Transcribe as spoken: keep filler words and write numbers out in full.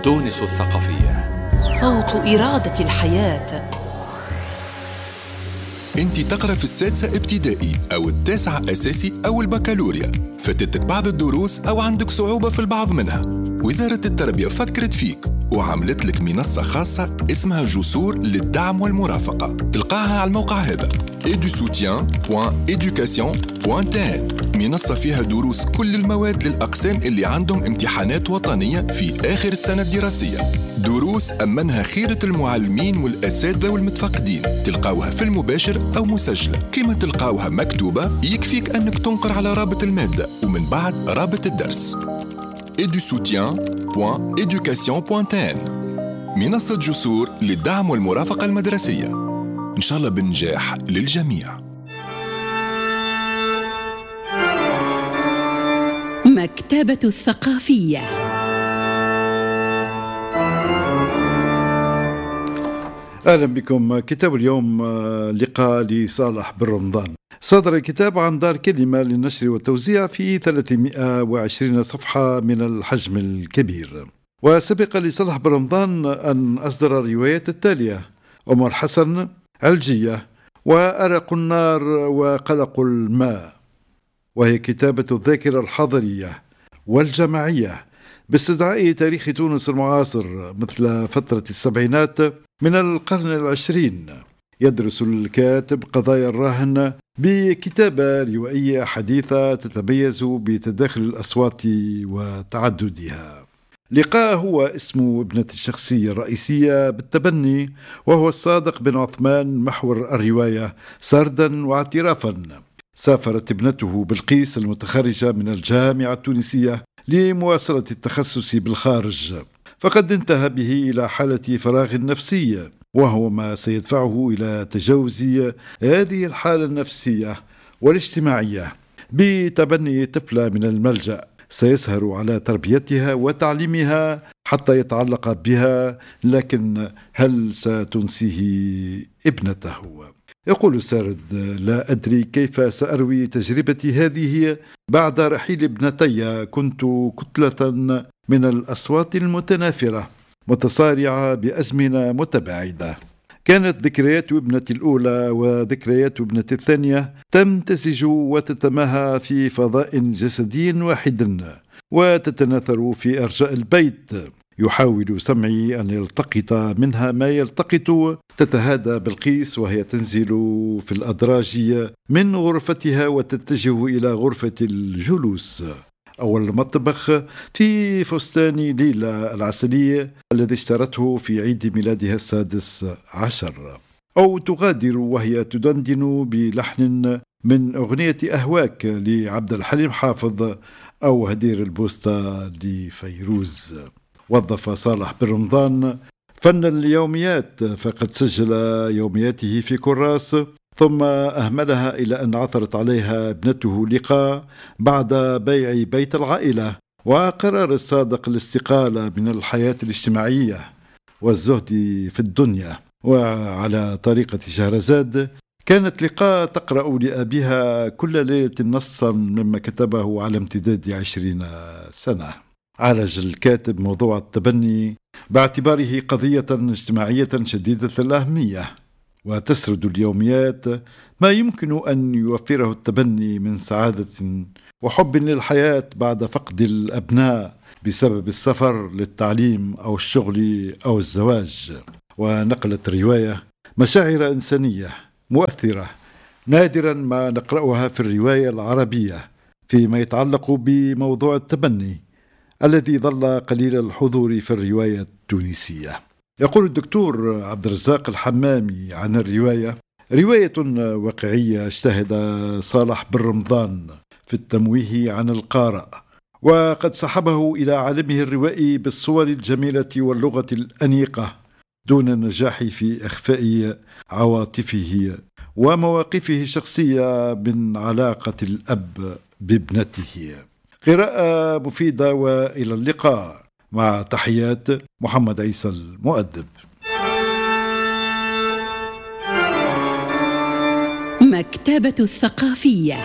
تونس الثقافية، صوت إرادة الحياة. انت تقرأ في السادسة ابتدائي أو التاسعة أساسي أو البكالوريا، فاتتك بعض الدروس أو عندك صعوبة في البعض منها. وزارة التربية فكرت فيك وعملت لك منصة خاصة اسمها جسور للدعم والمرافقة. تلقاها على الموقع هذا edusoutien point education point t n. منصة فيها دروس كل المواد للأقسام اللي عندهم امتحانات وطنية في آخر السنة الدراسية. دروس أمنها خيرة المعلمين والأساتذة والمتفقدين. تلقاوها في المباشر أو مسجلة. كما تلقاوها مكتوبة يكفيك أنك تنقر على رابط المادة ومن بعد رابط الدرس. edusoutien point education point t n. منصة جسور للدعم والمرافقة المدرسية، إن شاء الله بنجاح للجميع. مكتبة الثقافية. أهلا بكم. كتاب اليوم لقاء لصالح بن رمضان. صدر الكتاب عن دار كلمة للنشر والتوزيع في ثلاثمائة وعشرين صفحة من الحجم الكبير. وسبق لصالح بن رمضان أن أصدر الروايات التالية: أم الحسن، علجية، وأرق النار، وقلق الماء، وهي كتابة الذاكرة الحضرية والجماعية باستدعاء تاريخ تونس المعاصر مثل فترة السبعينات من القرن العشرين. يدرس الكاتب قضايا الراهن بكتابة روائية حديثة تتميز بتداخل الأصوات وتعددها. لقاء هو اسم ابنة الشخصية الرئيسية بالتبني، وهو الصادق بن عثمان محور الرواية سردا واعترافا. سافرت ابنته بلقيس المتخرجة من الجامعة التونسية لمواصلة التخصص بالخارج، فقد انتهى به إلى حالة فراغ نفسي، وهو ما سيدفعه إلى تجاوز هذه الحالة النفسية والاجتماعية بتبني طفلة من الملجأ سيسهر على تربيتها وتعليمها حتى يتعلق بها، لكن هل ستنسيه ابنته؟ يقول السارد: لا أدري كيف سأروي تجربتي هذه بعد رحيل ابنتي. كنت كتلة من الأصوات المتنافرة متصارعة بأزمنة متباعدة. كانت ذكريات ابنتي الأولى وذكريات ابنتي الثانية تمتزج وتتماهى في فضاء جسدي واحد وتتناثر في أرجاء البيت. يحاول سمعي أن يلتقط منها ما يلتقط. تتهادى بلقيس وهي تنزل في الأدراج من غرفتها وتتجه إلى غرفة الجلوس أو المطبخ في فستان ليلى العسلية الذي اشترته في عيد ميلادها السادس عشر. أو تغادر وهي تدندن بلحن من أغنية أهواك لعبد الحليم حافظ أو هدير البوسطة لفيروز. وظف صالح بن رمضان فن اليوميات، فقد سجل يومياته في كراس ثم أهملها إلى أن عثرت عليها ابنته لقاء بعد بيع بيت العائلة وقرار الصادق الاستقالة من الحياة الاجتماعية والزهد في الدنيا. وعلى طريقة شهرزاد كانت لقاء تقرأ لأبيها كل ليلة نصا مما كتبه على امتداد عشرين سنة. عالج الكاتب موضوع التبني باعتباره قضية اجتماعية شديدة الأهمية، وتسرد اليوميات ما يمكن أن يوفره التبني من سعادة وحب للحياة بعد فقد الأبناء بسبب السفر للتعليم أو الشغل أو الزواج. ونقلت الرواية مشاعر إنسانية مؤثرة نادرا ما نقرأها في الرواية العربية فيما يتعلق بموضوع التبني الذي ظل قليل الحضور في الرواية التونسية. يقول الدكتور عبد الرزاق الحمامي عن الرواية: رواية واقعية اجتهد صالح بن رمضان في التمويه عن القارئ، وقد سحبه إلى عالمه الروائي بالصور الجميلة واللغة الأنيقة دون النجاح في إخفاء عواطفه ومواقفه الشخصية من علاقة الأب بابنته. قراءة مفيدة وإلى اللقاء. مع تحيات محمد عيسى المؤدب. مكتبة الثقافية.